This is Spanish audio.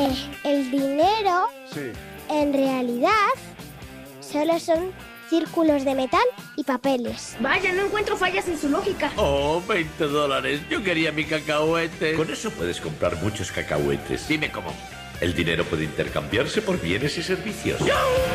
El dinero, Sí. en realidad, solo son círculos de metal y papeles. Vaya, no encuentro fallas en su lógica. Oh, $20. Yo quería mi cacahuete. Con eso puedes comprar muchos cacahuetes. Dime cómo. El dinero puede intercambiarse por bienes y servicios.